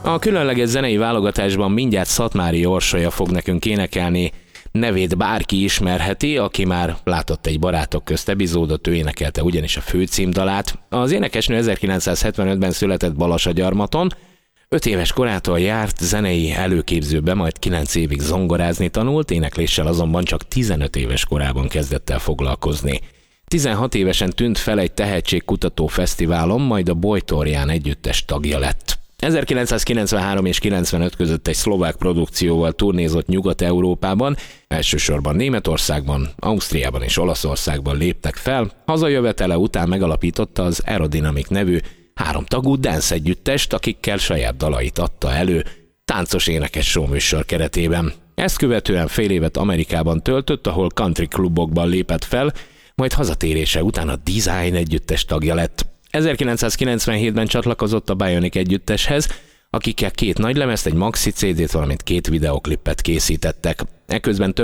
A különleges zenei válogatásban mindjárt Szatmári Orsolya fog nekünk énekelni. Nevét bárki ismerheti, aki már látott egy Barátok közt epizódot, ő énekelte ugyanis a főcímdalát. Az énekesnő 1975-ben született Balasagyarmaton, 5 éves korától járt zenei előképzőbe, majd 9 évig zongorázni tanult, énekléssel azonban csak 15 éves korában kezdett el foglalkozni. 16 évesen tűnt fel egy tehetségkutató fesztiválon, majd a Bojtorján együttes tagja lett. 1993 és 95 között egy szlovák produkcióval turnézott Nyugat-Európában, elsősorban Németországban, Ausztriában és Olaszországban léptek fel, hazajövetele után megalapította az Aerodynamic nevű 3 tagú dance együttest, akikkel saját dalait adta elő táncos énekes show műsor keretében. Ezt követően fél évet Amerikában töltött, ahol country klubokban lépett fel, majd hazatérése után a Design együttes tagja lett. 1997-ben csatlakozott a Bionic együtteshez, akikkel 2 nagylemezt, egy maxi CD-t, valamint 2 videoklipet készítettek. Eközben